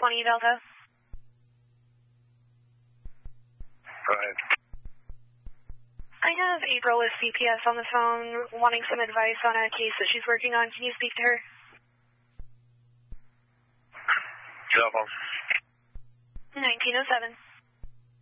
20 Delta. Go ahead. I have April with CPS on the phone wanting some advice on a case that she's working on. Can you speak to her? Cell phone. 1907.